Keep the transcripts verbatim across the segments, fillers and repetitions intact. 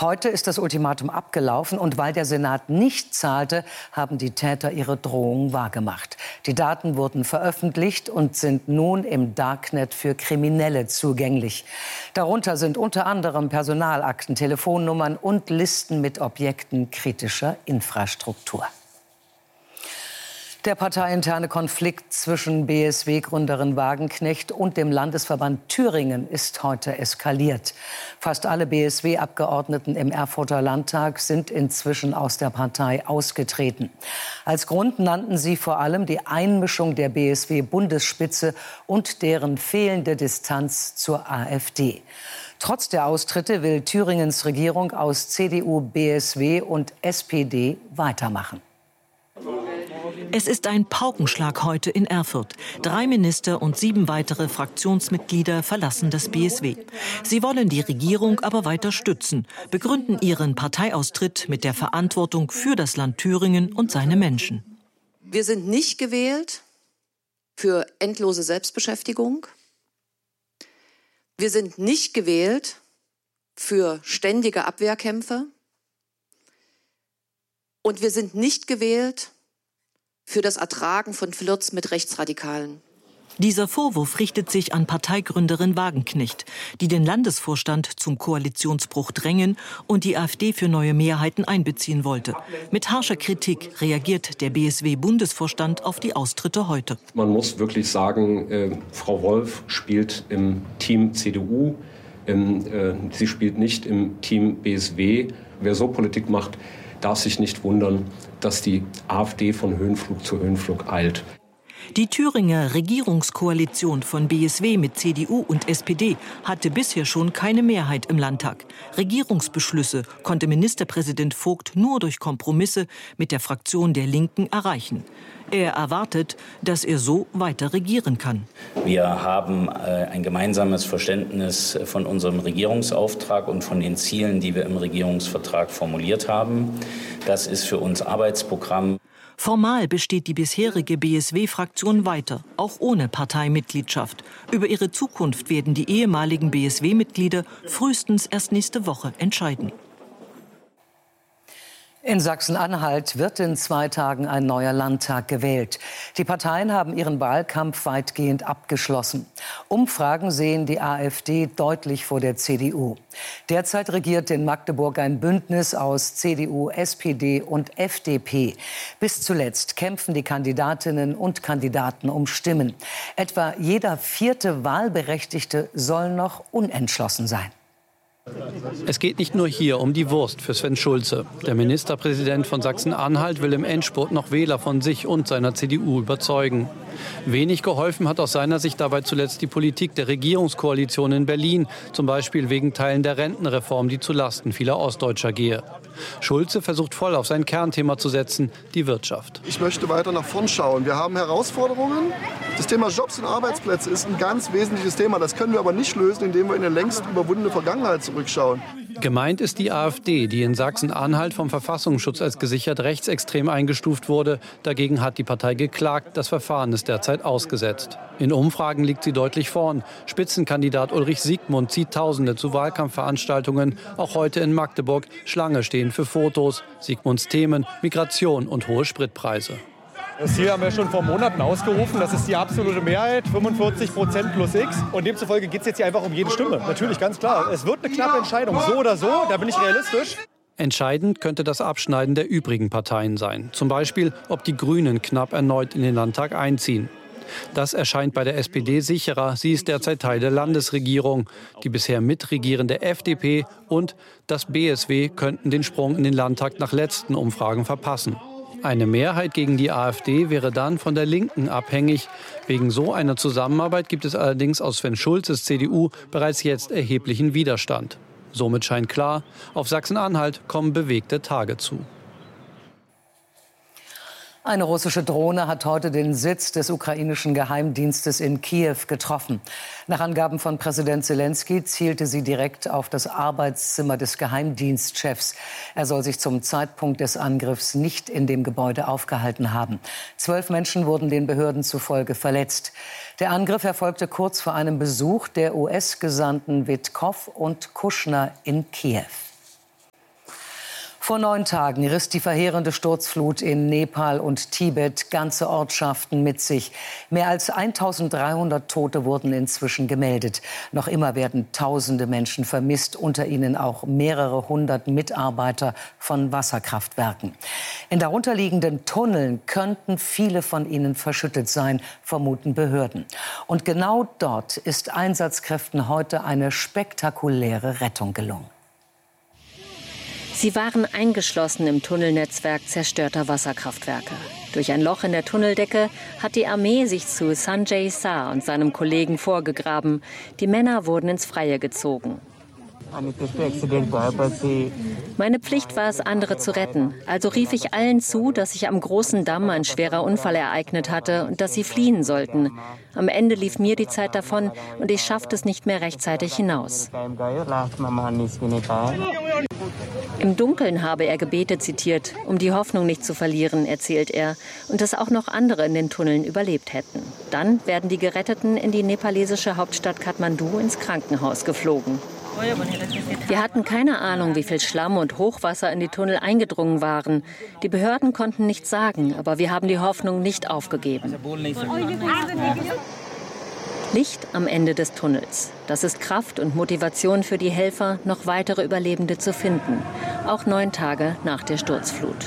Heute ist das Ultimatum abgelaufen und weil der Senat nicht zahlte, haben die Täter ihre Drohung wahrgemacht. Die Daten wurden veröffentlicht und sind nun im Darknet für Kriminelle zugänglich. Darunter sind unter anderem Personalakten, Telefonnummern und Listen mit Objekten kritischer Infrastruktur. Der parteiinterne Konflikt zwischen B S W-Gründerin Wagenknecht und dem Landesverband Thüringen ist heute eskaliert. Fast alle B S W-Abgeordneten im Erfurter Landtag sind inzwischen aus der Partei ausgetreten. Als Grund nannten sie vor allem die Einmischung der B S W-Bundesspitze und deren fehlende Distanz zur AfD. Trotz der Austritte will Thüringens Regierung aus C D U, B S W und S P D weitermachen. Es ist ein Paukenschlag heute in Erfurt. Drei Minister und sieben weitere Fraktionsmitglieder verlassen das B S W. Sie wollen die Regierung aber weiter stützen, begründen ihren Parteiaustritt mit der Verantwortung für das Land Thüringen und seine Menschen. Wir sind nicht gewählt für endlose Selbstbeschäftigung. Wir sind nicht gewählt für ständige Abwehrkämpfe. Und wir sind nicht gewählt für das Ertragen von Flirts mit Rechtsradikalen. Dieser Vorwurf richtet sich an Parteigründerin Wagenknecht, die den Landesvorstand zum Koalitionsbruch drängen und die AfD für neue Mehrheiten einbeziehen wollte. Mit harscher Kritik reagiert der B S W-Bundesvorstand auf die Austritte heute. Man muss wirklich sagen, äh, Frau Wolf spielt im Team C D U, ähm, äh, sie spielt nicht im Team B S W. Wer so Politik macht, darf sich nicht wundern, dass die AfD von Höhenflug zu Höhenflug eilt. Die Thüringer Regierungskoalition von B S W mit C D U und S P D hatte bisher schon keine Mehrheit im Landtag. Regierungsbeschlüsse konnte Ministerpräsident Vogt nur durch Kompromisse mit der Fraktion der Linken erreichen. Er erwartet, dass er so weiter regieren kann. Wir haben äh, ein gemeinsames Verständnis von unserem Regierungsauftrag und von den Zielen, die wir im Regierungsvertrag formuliert haben. Das ist für uns Arbeitsprogramm. Formal besteht die bisherige B S W-Fraktion weiter, auch ohne Parteimitgliedschaft. Über ihre Zukunft werden die ehemaligen B S W-Mitglieder frühestens erst nächste Woche entscheiden. In Sachsen-Anhalt wird in zwei Tagen ein neuer Landtag gewählt. Die Parteien haben ihren Wahlkampf weitgehend abgeschlossen. Umfragen sehen die AfD deutlich vor der C D U. Derzeit regiert in Magdeburg ein Bündnis aus C D U, S P D und F D P. Bis zuletzt kämpfen die Kandidatinnen und Kandidaten um Stimmen. Etwa jeder vierte Wahlberechtigte soll noch unentschlossen sein. Es geht nicht nur hier um die Wurst für Sven Schulze. Der Ministerpräsident von Sachsen-Anhalt will im Endspurt noch Wähler von sich und seiner C D U überzeugen. Wenig geholfen hat aus seiner Sicht dabei zuletzt die Politik der Regierungskoalition in Berlin, zum Beispiel wegen Teilen der Rentenreform, die zulasten vieler Ostdeutscher gehe. Schulze versucht voll auf sein Kernthema zu setzen, die Wirtschaft. Ich möchte weiter nach vorn schauen. Wir haben Herausforderungen. Das Thema Jobs und Arbeitsplätze ist ein ganz wesentliches Thema. Das können wir aber nicht lösen, indem wir in eine längst überwundene Vergangenheit zurückschauen. Gemeint ist die AfD, die in Sachsen-Anhalt vom Verfassungsschutz als gesichert rechtsextrem eingestuft wurde. Dagegen hat die Partei geklagt. Das Verfahren ist derzeit ausgesetzt. In Umfragen liegt sie deutlich vorn. Spitzenkandidat Ulrich Siegmund zieht Tausende zu Wahlkampfveranstaltungen. Auch heute in Magdeburg. Schlange stehen für Fotos. Siegmunds Themen: Migration und hohe Spritpreise. Das Ziel haben wir schon vor Monaten ausgerufen. Das ist die absolute Mehrheit, fünfundvierzig Prozent plus X. Und demzufolge geht es jetzt hier einfach um jede Stimme. Natürlich, ganz klar. Es wird eine knappe Entscheidung, so oder so. Da bin ich realistisch. Entscheidend könnte das Abschneiden der übrigen Parteien sein. Zum Beispiel, ob die Grünen knapp erneut in den Landtag einziehen. Das erscheint bei der S P D sicherer. Sie ist derzeit Teil der Landesregierung. Die bisher mitregierende F D P und das B S W könnten den Sprung in den Landtag nach letzten Umfragen verpassen. Eine Mehrheit gegen die AfD wäre dann von der Linken abhängig. Wegen so einer Zusammenarbeit gibt es allerdings aus Sven Schulzes C D U bereits jetzt erheblichen Widerstand. Somit scheint klar, auf Sachsen-Anhalt kommen bewegte Tage zu. Eine russische Drohne hat heute den Sitz des ukrainischen Geheimdienstes in Kiew getroffen. Nach Angaben von Präsident Selenskyj zielte sie direkt auf das Arbeitszimmer des Geheimdienstchefs. Er soll sich zum Zeitpunkt des Angriffs nicht in dem Gebäude aufgehalten haben. Zwölf Menschen wurden den Behörden zufolge verletzt. Der Angriff erfolgte kurz vor einem Besuch der U S-Gesandten Witkow und Kushner in Kiew. Vor neun Tagen riss die verheerende Sturzflut in Nepal und Tibet ganze Ortschaften mit sich. Mehr als eintausenddreihundert Tote wurden inzwischen gemeldet. Noch immer werden tausende Menschen vermisst, unter ihnen auch mehrere hundert Mitarbeiter von Wasserkraftwerken. In darunterliegenden Tunneln könnten viele von ihnen verschüttet sein, vermuten Behörden. Und genau dort ist Einsatzkräften heute eine spektakuläre Rettung gelungen. Sie waren eingeschlossen im Tunnelnetzwerk zerstörter Wasserkraftwerke. Durch ein Loch in der Tunneldecke hat die Armee sich zu Sanjay Shah und seinem Kollegen vorgegraben. Die Männer wurden ins Freie gezogen. Meine Pflicht war es, andere zu retten. Also rief ich allen zu, dass sich am großen Damm ein schwerer Unfall ereignet hatte und dass sie fliehen sollten. Am Ende lief mir die Zeit davon und ich schaffte es nicht mehr rechtzeitig hinaus. Im Dunkeln habe er gebetet, zitiert, um die Hoffnung nicht zu verlieren, erzählt er, und dass auch noch andere in den Tunneln überlebt hätten. Dann werden die Geretteten in die nepalesische Hauptstadt Kathmandu ins Krankenhaus geflogen. Wir hatten keine Ahnung, wie viel Schlamm und Hochwasser in die Tunnel eingedrungen waren. Die Behörden konnten nichts sagen, aber wir haben die Hoffnung nicht aufgegeben. Licht am Ende des Tunnels. Das ist Kraft und Motivation für die Helfer, noch weitere Überlebende zu finden. Auch neun Tage nach der Sturzflut.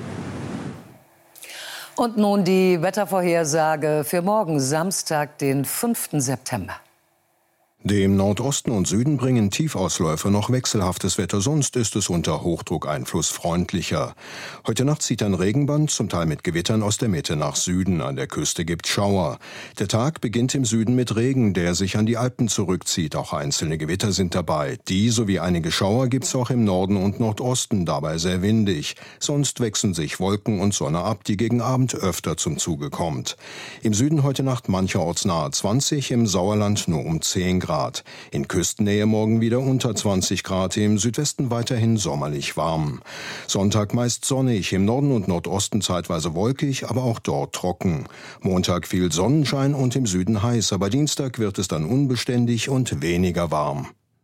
Und nun die Wettervorhersage für morgen Samstag, den fünften September. Dem Nordosten und Süden bringen Tiefausläufer noch wechselhaftes Wetter, sonst ist es unter Hochdruckeinfluss freundlicher. Heute Nacht zieht ein Regenband, zum Teil mit Gewittern aus der Mitte nach Süden. An der Küste gibt Schauer. Der Tag beginnt im Süden mit Regen, der sich an die Alpen zurückzieht. Auch einzelne Gewitter sind dabei. Die sowie einige Schauer gibt's auch im Norden und Nordosten, dabei sehr windig. Sonst wechseln sich Wolken und Sonne ab, die gegen Abend öfter zum Zuge kommt. Im Süden heute Nacht mancherorts nahe zwanzig, im Sauerland nur um zehn Grad. In Küstennähe morgen wieder unter zwanzig Grad, im Südwesten weiterhin sommerlich warm. Sonntag meist sonnig, im Norden und Nordosten zeitweise wolkig, aber auch dort trocken. Montag viel Sonnenschein und im Süden heiß, aber Dienstag wird es dann unbeständig und weniger warm.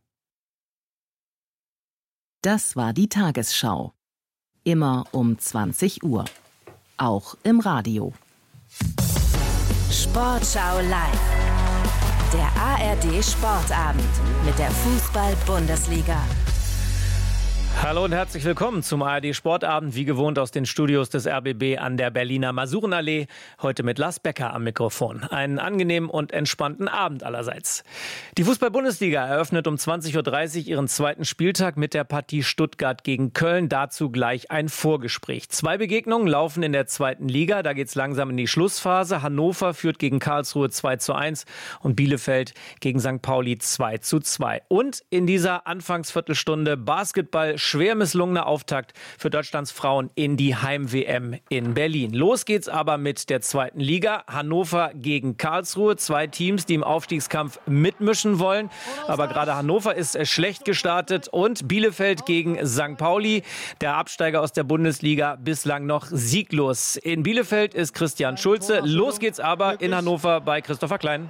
Das war die Tagesschau. Immer um zwanzig Uhr. Auch im Radio. Sportschau live. Der A R D-Sportabend mit der Fußball-Bundesliga. Hallo und herzlich willkommen zum A R D-Sportabend, wie gewohnt aus den Studios des R B B an der Berliner Masurenallee. Heute mit Lars Becker am Mikrofon. Einen angenehmen und entspannten Abend allerseits. Die Fußball-Bundesliga eröffnet um zwanzig Uhr dreißig ihren zweiten Spieltag mit der Partie Stuttgart gegen Köln. Dazu gleich ein Vorgespräch. Zwei Begegnungen laufen in der zweiten Liga. Da geht es langsam in die Schlussphase. Hannover führt gegen Karlsruhe zwei zu eins und Bielefeld gegen Sankt Pauli zwei zu zwei. Und in dieser Anfangsviertelstunde Basketball. Schwer misslungener Auftakt für Deutschlands Frauen in die Heim-W M in Berlin. Los geht's aber mit der zweiten Liga. Hannover gegen Karlsruhe. Zwei Teams, die im Aufstiegskampf mitmischen wollen. Aber gerade Hannover ist schlecht gestartet. Und Bielefeld gegen Sankt Pauli. Der Absteiger aus der Bundesliga bislang noch sieglos. In Bielefeld ist Christian Schulze. Los geht's aber in Hannover bei Christopher Klein.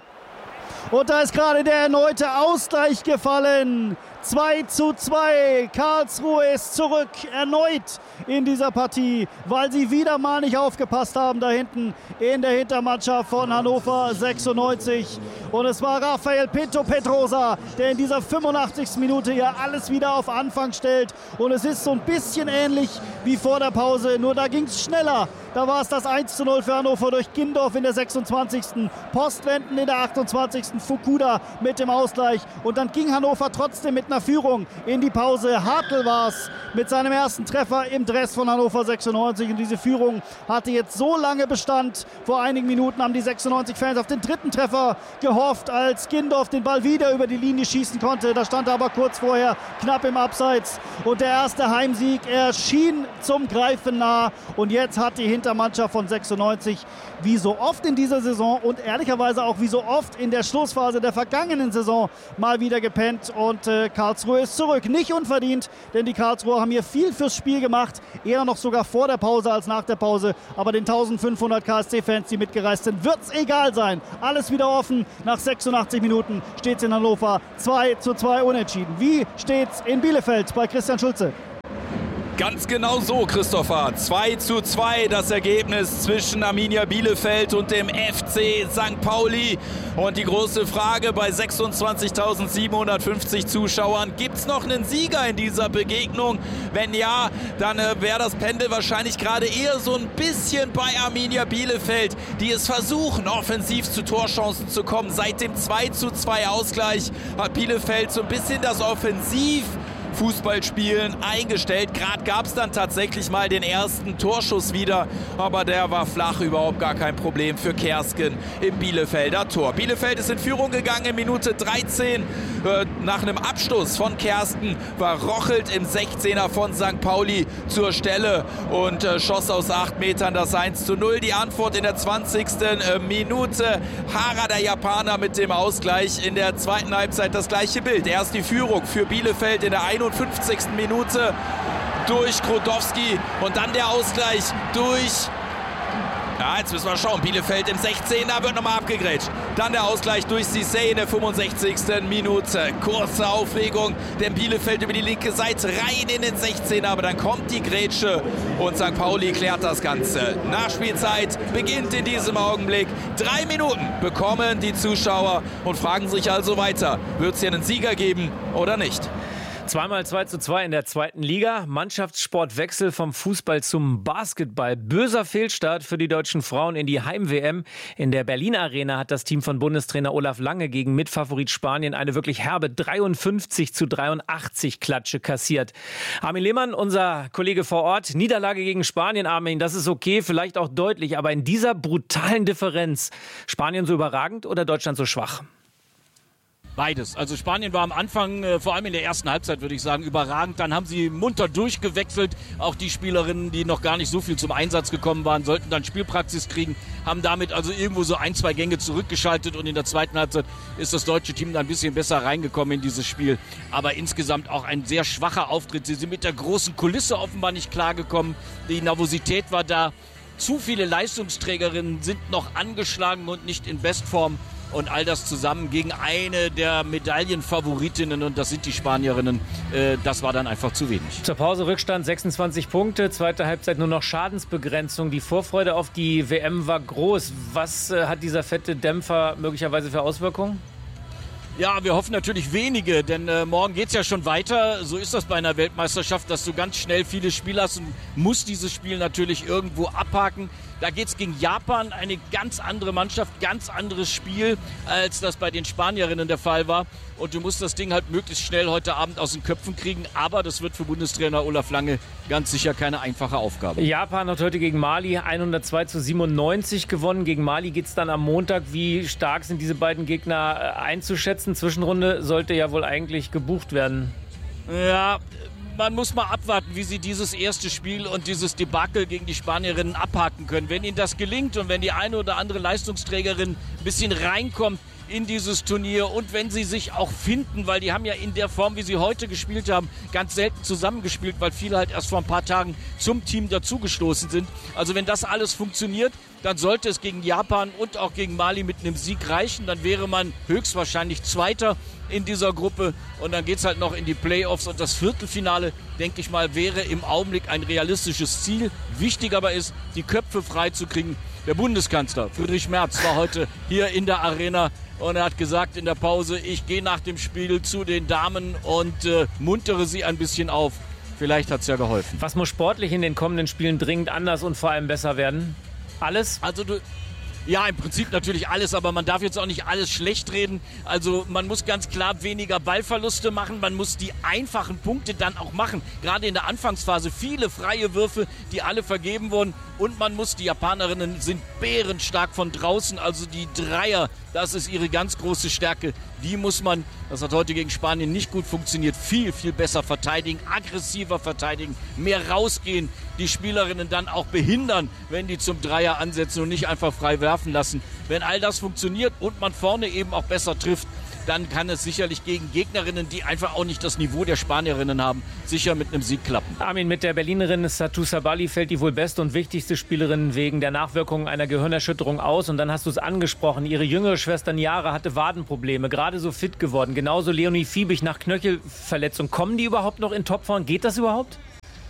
Und da ist gerade der erneute Ausgleich gefallen. zwei zu zwei. Karlsruhe ist zurück, erneut in dieser Partie, weil sie wieder mal nicht aufgepasst haben da hinten in der Hintermannschaft von Hannover sechsundneunzig. Und es war Rafael Pinto Pedrosa, der in dieser fünfundachtzigsten Minute hier alles wieder auf Anfang stellt. Und es ist so ein bisschen ähnlich wie vor der Pause, nur da ging es schneller. Da war es das eins zu null für Hannover durch Gindorf in der sechsundzwanzigsten Postwenden in der achtundzwanzigsten Fukuda mit dem Ausgleich. Und dann ging Hannover trotzdem mit einer Führung in die Pause. Hartl war es mit seinem ersten Treffer im Dress von Hannover sechsundneunzig. Und diese Führung hatte jetzt so lange Bestand. Vor einigen Minuten haben die sechsundneunzig-Fans auf den dritten Treffer gehofft, als Gindorf den Ball wieder über die Linie schießen konnte. Da stand er aber kurz vorher knapp im Abseits. Und der erste Heimsieg, er schien zum Greifen nah. Und jetzt hat die Hintermannschaft von sechsundneunzig, wie so oft in dieser Saison und ehrlicherweise auch wie so oft in der Schlussphase der vergangenen Saison, mal wieder gepennt. Und äh, Karlsruhe ist zurück. Nicht unverdient, denn die Karlsruher haben hier viel fürs Spiel gemacht. Eher noch sogar vor der Pause als nach der Pause. Aber den eintausendfünfhundert K S C-Fans, die mitgereist sind, wird es egal sein. Alles wieder offen. Nach sechsundachtzig Minuten steht es in Hannover zwei zu zwei unentschieden. Wie steht es in Bielefeld bei Christian Schulze? Ganz genau so, Christopher. zwei zu zwei das Ergebnis zwischen Arminia Bielefeld und dem F C Sankt Pauli. Und die große Frage bei sechsundzwanzigtausendsiebenhundertfünfzig Zuschauern, gibt es noch einen Sieger in dieser Begegnung? Wenn ja, dann äh, wäre das Pendel wahrscheinlich gerade eher so ein bisschen bei Arminia Bielefeld, die es versuchen, offensiv zu Torchancen zu kommen. Seit dem zwei zu zwei Ausgleich hat Bielefeld so ein bisschen das Offensiv Fußballspielen eingestellt. Gerade gab es dann tatsächlich mal den ersten Torschuss wieder, aber der war flach, überhaupt gar kein Problem für Kersken im Bielefelder Tor. Bielefeld ist in Führung gegangen in Minute dreizehn. Äh, nach einem Abstoß von Kersken war Rochelt im sechzehner von Sankt Pauli zur Stelle und äh, schoss aus acht Metern das eins zu null. Die Antwort in der zwanzigsten Äh, Minute. Hara, der Japaner, mit dem Ausgleich. In der zweiten Halbzeit das gleiche Bild. Erst die Führung für Bielefeld in der einundfünfzigsten Minute durch Krodowski und dann der Ausgleich durch, ja, jetzt müssen wir schauen, Bielefeld im sechzehner wird nochmal abgegrätscht. Dann der Ausgleich durch Cissé in der fünfundsechzigsten Minute. Kurze Aufregung, denn Bielefeld über die linke Seite rein in den sechzehner, aber dann kommt die Grätsche und Sankt Pauli klärt das Ganze. Nachspielzeit beginnt in diesem Augenblick. Drei Minuten bekommen die Zuschauer und fragen sich also weiter, wird es hier einen Sieger geben oder nicht? Zweimal zwei zu zwei in der zweiten Liga. Mannschaftssportwechsel vom Fußball zum Basketball. Böser Fehlstart für die deutschen Frauen in die Heim-W M. In der Berlin Arena hat das Team von Bundestrainer Olaf Lange gegen Mitfavorit Spanien eine wirklich herbe dreiundfünfzig zu dreiundachtzig Klatsche kassiert. Armin Lehmann, unser Kollege vor Ort. Niederlage gegen Spanien, Armin, das ist okay, vielleicht auch deutlich. Aber in dieser brutalen Differenz, Spanien so überragend oder Deutschland so schwach? Beides. Also Spanien war am Anfang, äh, vor allem in der ersten Halbzeit, würde ich sagen, überragend. Dann haben sie munter durchgewechselt. Auch die Spielerinnen, die noch gar nicht so viel zum Einsatz gekommen waren, sollten dann Spielpraxis kriegen, haben damit also irgendwo so ein, zwei Gänge zurückgeschaltet. Und in der zweiten Halbzeit ist das deutsche Team dann ein bisschen besser reingekommen in dieses Spiel. Aber insgesamt auch ein sehr schwacher Auftritt. Sie sind mit der großen Kulisse offenbar nicht klargekommen. Die Nervosität war da. Zu viele Leistungsträgerinnen sind noch angeschlagen und nicht in Bestform. Und all das zusammen gegen eine der Medaillenfavoritinnen, und das sind die Spanierinnen, äh, das war dann einfach zu wenig. Zur Pause Rückstand sechsundzwanzig Punkte, zweite Halbzeit nur noch Schadensbegrenzung. Die Vorfreude auf die W M war groß. Was äh, hat dieser fette Dämpfer möglicherweise für Auswirkungen? Ja, wir hoffen natürlich wenige, denn äh, morgen geht's ja schon weiter. So ist das bei einer Weltmeisterschaft, dass du ganz schnell viele Spiele hast und musst dieses Spiel natürlich irgendwo abhaken. Da geht's gegen Japan, eine ganz andere Mannschaft, ganz anderes Spiel, als das bei den Spanierinnen der Fall war. Und du musst das Ding halt möglichst schnell heute Abend aus den Köpfen kriegen. Aber das wird für Bundestrainer Olaf Lange ganz sicher keine einfache Aufgabe. Japan hat heute gegen Mali hundertzwei zu siebenundneunzig gewonnen. Gegen Mali geht's dann am Montag. Wie stark sind diese beiden Gegner einzuschätzen? Zwischenrunde sollte ja wohl eigentlich gebucht werden. Ja, man muss mal abwarten, wie sie dieses erste Spiel und dieses Debakel gegen die Spanierinnen abhaken können. Wenn ihnen das gelingt und wenn die eine oder andere Leistungsträgerin ein bisschen reinkommt in dieses Turnier und wenn sie sich auch finden, weil die haben ja in der Form, wie sie heute gespielt haben, ganz selten zusammengespielt, weil viele halt erst vor ein paar Tagen zum Team dazugestoßen sind. Also wenn das alles funktioniert, dann sollte es gegen Japan und auch gegen Mali mit einem Sieg reichen. Dann wäre man höchstwahrscheinlich Zweiter in dieser Gruppe und dann geht es halt noch in die Playoffs und das Viertelfinale, denke ich mal, wäre im Augenblick ein realistisches Ziel. Wichtig aber ist, die Köpfe frei zu kriegen. Der Bundeskanzler Friedrich Merz war heute hier in der Arena und er hat gesagt in der Pause, ich gehe nach dem Spiel zu den Damen und äh, muntere sie ein bisschen auf. Vielleicht hat es ja geholfen. Was muss sportlich in den kommenden Spielen dringend anders und vor allem besser werden? Alles? Also du... Ja, im Prinzip natürlich alles, aber man darf jetzt auch nicht alles schlecht reden. Also man muss ganz klar weniger Ballverluste machen, man muss die einfachen Punkte dann auch machen. Gerade in der Anfangsphase viele freie Würfe, die alle vergeben wurden. Und man muss, die Japanerinnen sind bärenstark von draußen, also die Dreier, das ist ihre ganz große Stärke. Die muss man, das hat heute gegen Spanien nicht gut funktioniert, viel, viel besser verteidigen, aggressiver verteidigen, mehr rausgehen, die Spielerinnen dann auch behindern, wenn die zum Dreier ansetzen und nicht einfach frei werfen lassen. Wenn all das funktioniert und man vorne eben auch besser trifft, dann kann es sicherlich gegen Gegnerinnen, die einfach auch nicht das Niveau der Spanierinnen haben, sicher mit einem Sieg klappen. Armin, mit der Berlinerin Satou Sabali fällt die wohl beste und wichtigste Spielerin wegen der Nachwirkungen einer Gehirnerschütterung aus. Und dann hast du es angesprochen, ihre jüngere Schwester Niara hatte Wadenprobleme, gerade so fit geworden. Genauso Leonie Fiebig nach Knöchelverletzung. Kommen die überhaupt noch in Topform? Geht das überhaupt?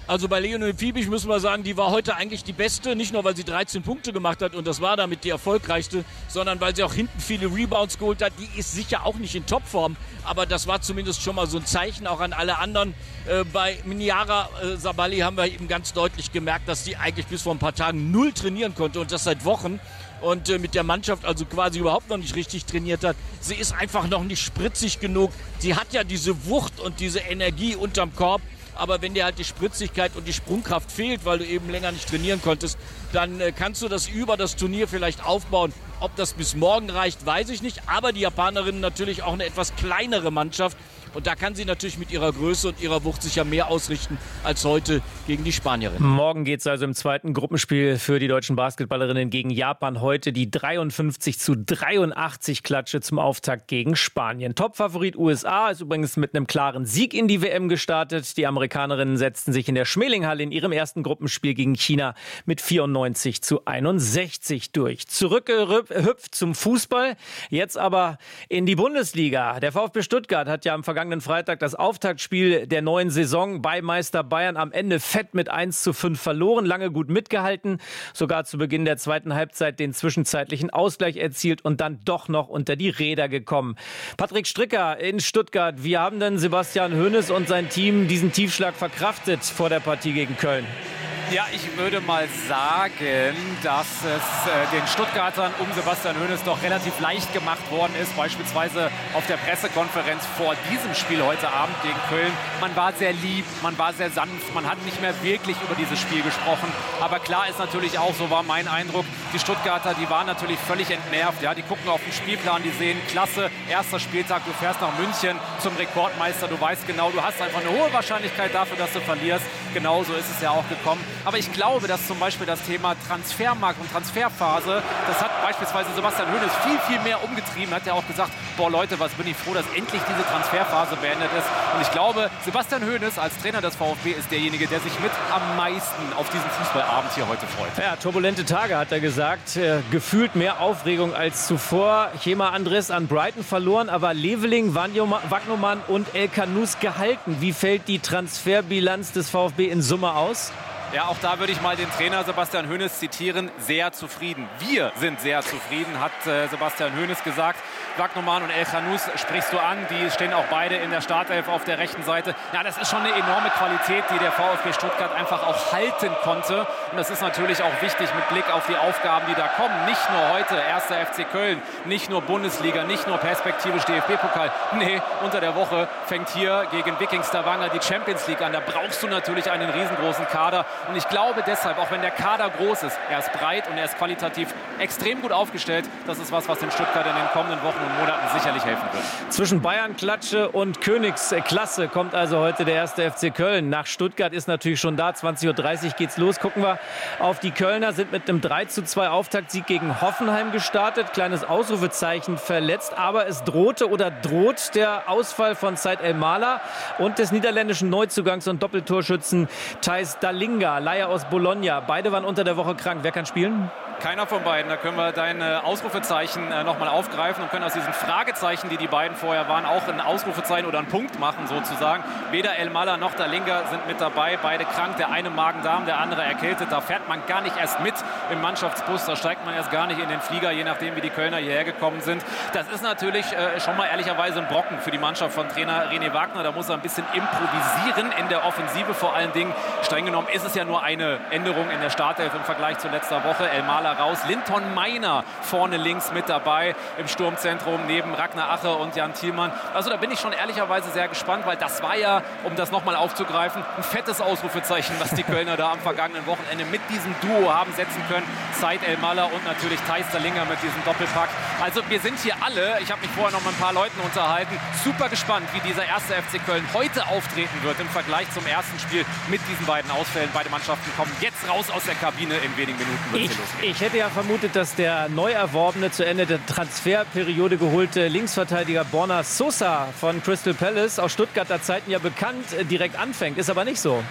Also bei Leonie Fiebig müssen wir sagen, die war heute eigentlich die Beste. Nicht nur, weil sie dreizehn Punkte gemacht hat und das war damit die erfolgreichste, sondern weil sie auch hinten viele Rebounds geholt hat. Die ist sicher auch nicht in Topform, aber das war zumindest schon mal so ein Zeichen auch an alle anderen. Äh, bei Miniara äh, Sabali haben wir eben ganz deutlich gemerkt, dass die eigentlich bis vor ein paar Tagen null trainieren konnte und das seit Wochen. Und äh, mit der Mannschaft also quasi überhaupt noch nicht richtig trainiert hat. Sie ist einfach noch nicht spritzig genug. Sie hat ja diese Wucht und diese Energie unterm Korb. Aber wenn dir halt die Spritzigkeit und die Sprungkraft fehlt, weil du eben länger nicht trainieren konntest, dann äh, kannst du das über das Turnier vielleicht aufbauen. Ob das bis morgen reicht, weiß ich nicht. Aber die Japanerinnen natürlich auch eine etwas kleinere Mannschaft. Und da kann sie natürlich mit ihrer Größe und ihrer Wucht sicher mehr ausrichten als heute gegen die Spanierinnen. Morgen geht es also im zweiten Gruppenspiel für die deutschen Basketballerinnen gegen Japan. Heute die dreiundfünfzig zu dreiundachtzig Klatsche zum Auftakt gegen Spanien. Topfavorit U S A ist übrigens mit einem klaren Sieg in die W M gestartet. Die Amerikanerinnen setzten sich in der Schmelinghalle in ihrem ersten Gruppenspiel gegen China mit vierundneunzig zu einundsechzig durch. Zurückgehüpft zum Fußball, jetzt aber in die Bundesliga. Der VfB Stuttgart hat ja am vergangenen Freitag das Auftaktspiel der neuen Saison bei Meister Bayern am Ende fett mit eins zu fünf verloren, lange gut mitgehalten, sogar zu Beginn der zweiten Halbzeit den zwischenzeitlichen Ausgleich erzielt und dann doch noch unter die Räder gekommen. Patrick Stricker in Stuttgart, wie haben denn Sebastian Hoeneß und sein Team diesen Tiefschlag verkraftet vor der Partie gegen Köln? Ja, ich würde mal sagen, dass es äh, den Stuttgartern um Sebastian Hoeneß doch relativ leicht gemacht worden ist. Beispielsweise auf der Pressekonferenz vor diesem Spiel heute Abend gegen Köln. Man war sehr lieb, man war sehr sanft, man hat nicht mehr wirklich über dieses Spiel gesprochen. Aber klar ist natürlich auch, so war mein Eindruck, die Stuttgarter, die waren natürlich völlig entnervt. Ja, die gucken auf den Spielplan, die sehen, klasse, erster Spieltag, du fährst nach München zum Rekordmeister. Du weißt genau, du hast einfach eine hohe Wahrscheinlichkeit dafür, dass du verlierst. Genauso ist es ja auch gekommen. Aber ich glaube, dass zum Beispiel das Thema Transfermarkt und Transferphase, das hat beispielsweise Sebastian Hoeneß viel, viel mehr umgetrieben. Hat ja auch gesagt, boah Leute, was bin ich froh, dass endlich diese Transferphase beendet ist. Und ich glaube, Sebastian Hoeneß als Trainer des VfB ist derjenige, der sich mit am meisten auf diesen Fußballabend hier heute freut. Ja, turbulente Tage, hat er gesagt. Äh, gefühlt mehr Aufregung als zuvor. Chema Andres an Brighton verloren, aber Leveling, Wagnumann und El Kanous gehalten. Wie fällt die Transferbilanz des VfB in Summe aus? Ja, auch da würde ich mal den Trainer Sebastian Hoeneß zitieren. Sehr zufrieden. Wir sind sehr zufrieden, hat äh, Sebastian Hoeneß gesagt. Wagnumann und El Kanous sprichst du an. Die stehen auch beide in der Startelf auf der rechten Seite. Ja, das ist schon eine enorme Qualität, die der VfB Stuttgart einfach auch halten konnte. Und das ist natürlich auch wichtig mit Blick auf die Aufgaben, die da kommen. Nicht nur heute erster F C Köln, nicht nur Bundesliga, nicht nur perspektivisch D F B-Pokal. Nee, unter der Woche fängt hier gegen Viking Stavanger die Champions League an. Da brauchst du natürlich einen riesengroßen Kader. Und ich glaube deshalb, auch wenn der Kader groß ist, er ist breit und er ist qualitativ extrem gut aufgestellt. Das ist was, was den Stuttgart in den kommenden Wochen und Monaten sicherlich helfen wird. Zwischen Bayern-Klatsche und Königsklasse kommt also heute der erste F C Köln. Nach Stuttgart ist natürlich schon da. zwanzig Uhr dreißig geht's los. Gucken wir auf die Kölner. Sind mit einem drei zu zwei Auftaktsieg gegen Hoffenheim gestartet. Kleines Ausrufezeichen verletzt. Aber es drohte oder droht der Ausfall von Said El-Mala und des niederländischen Neuzugangs und Doppeltorschützen Thijs Dallinga, Leihe aus Bologna. Beide waren unter der Woche krank. Wer kann spielen? Keiner von beiden. Da können wir deine Ausrufezeichen äh, nochmal aufgreifen und können aus diesen Fragezeichen, die die beiden vorher waren, auch ein Ausrufezeichen oder einen Punkt machen sozusagen. Weder El-Mala noch Dallinga sind mit dabei. Beide krank. Der eine Magen-Darm, der andere erkältet. Da fährt man gar nicht erst mit im Mannschaftsbus. Da steigt man erst gar nicht in den Flieger, je nachdem, wie die Kölner hierher gekommen sind. Das ist natürlich äh, schon mal ehrlicherweise ein Brocken für die Mannschaft von Trainer René Wagner. Da muss er ein bisschen improvisieren in der Offensive vor allen Dingen. Streng genommen ist es ja nur eine Änderung in der Startelf im Vergleich zu letzter Woche. El-Mala raus. Linton Meiner vorne links mit dabei im Sturmzentrum neben Ragnar Ache und Jan Thielmann. Also da bin ich schon ehrlicherweise sehr gespannt, weil das war ja, um das nochmal aufzugreifen, ein fettes Ausrufezeichen, was die Kölner da am vergangenen Wochenende mit diesem Duo haben setzen können. Said El-Mala und natürlich Thijs Dallinga mit diesem Doppelpack. Also wir sind hier alle, ich habe mich vorher noch mit ein paar Leuten unterhalten, super gespannt, wie dieser erste F C Köln heute auftreten wird im Vergleich zum ersten Spiel mit diesen beiden Ausfällen. Beide Mannschaften kommen jetzt raus aus der Kabine, in wenigen Minuten wird es losgehen. Ich hätte ja vermutet, dass der neu erworbene, zu Ende der Transferperiode geholte Linksverteidiger Borna Sosa von Crystal Palace aus Stuttgarter Zeiten ja bekannt direkt anfängt. Ist aber nicht so.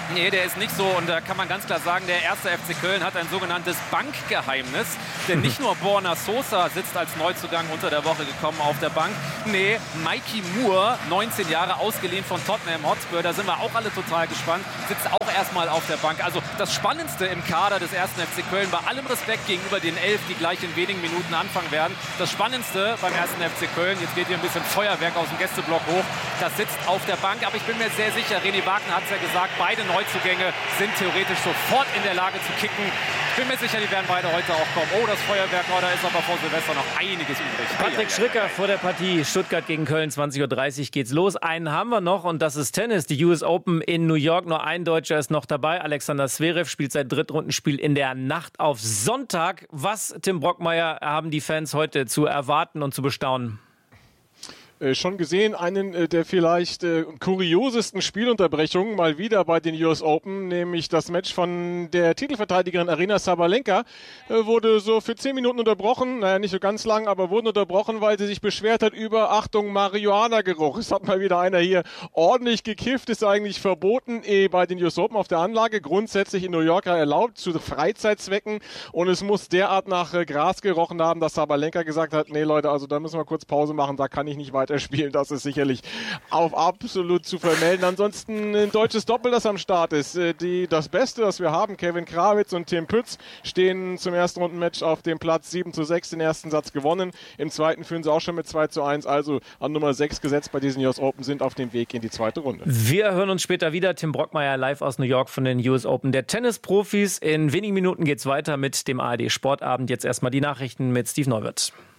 Nee, der ist nicht so. Und da kann man ganz klar sagen, der erste F C Köln hat ein sogenanntes Bankgeheimnis. Denn nicht nur Borna Sosa sitzt als Neuzugang unter der Woche gekommen auf der Bank. Nee, Mikey Moore, neunzehn Jahre, ausgeliehen von Tottenham Hotspur. Da sind wir auch alle total gespannt. Sitzt auch erstmal auf der Bank. Also das Spannendste im Kader des ersten F C Köln, bei allem Respekt gegenüber den elf, die gleich in wenigen Minuten anfangen werden. Das Spannendste beim ersten F C Köln, jetzt geht hier ein bisschen Feuerwerk aus dem Gästeblock hoch, das sitzt auf der Bank. Aber ich bin mir sehr sicher, René Wagner hat es ja gesagt, beide Neuzugänge sind theoretisch sofort in der Lage zu kicken. Ich bin mir sicher, die werden beide heute auch kommen. Oh, das Feuerwerk, oh, da ist aber vor Silvester noch einiges übrig. Patrick Schricker vor der Partie Stuttgart gegen Köln, zwanzig Uhr dreißig geht's los. Einen haben wir noch und das ist Tennis. Die U S Open in New York. Nur ein Deutscher ist noch dabei. Alexander Zverev spielt sein Drittrundenspiel in der Nacht auf Sonntag. Was, Tim Brockmeier, haben die Fans heute zu erwarten und zu bestaunen? Schon gesehen, einen der vielleicht äh, kuriosesten Spielunterbrechungen mal wieder bei den U S Open, nämlich das Match von der Titelverteidigerin Aryna Sabalenka äh, wurde so für zehn Minuten unterbrochen, naja nicht so ganz lang, aber wurde unterbrochen, weil sie sich beschwert hat über, Achtung, Marihuana-Geruch. Es hat mal wieder einer hier ordentlich gekifft, ist eigentlich verboten eh bei den U S Open auf der Anlage, grundsätzlich in New York erlaubt zu Freizeitzwecken und es muss derart nach äh, Gras gerochen haben, dass Sabalenka gesagt hat, nee Leute, also da müssen wir kurz Pause machen, da kann ich nicht weiter spielen, das ist sicherlich auf absolut zu vermelden. Ansonsten ein deutsches Doppel, das am Start ist. Die, das Beste, das wir haben, Kevin Krawitz und Tim Pütz, stehen zum ersten Rundenmatch auf dem Platz sieben zu sechs, den ersten Satz gewonnen. Im zweiten führen sie auch schon mit zwei zu eins, also an Nummer sechs gesetzt bei diesen U S Open, sind auf dem Weg in die zweite Runde. Wir hören uns später wieder. Tim Brockmeier live aus New York von den U S Open der Tennisprofis. In wenigen Minuten geht's weiter mit dem A R D Sportabend. Jetzt erstmal die Nachrichten mit Steve Neuwirth.